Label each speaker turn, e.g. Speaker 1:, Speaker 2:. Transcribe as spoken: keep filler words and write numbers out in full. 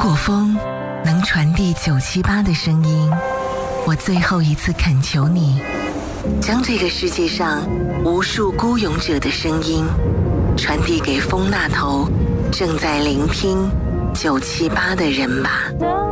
Speaker 1: 果风能传递九七八的声音，我最后一次恳求你，将这个世界上无数孤勇者的声音传递给风那头正在聆听九七八的人吧。